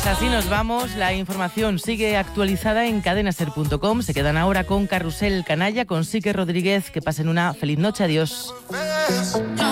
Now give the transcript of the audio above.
así nos vamos. La información sigue actualizada en cadenaser.com. Se quedan ahora con Carrusel Canalla, con Sique Rodríguez. Que pasen una feliz noche. Adiós.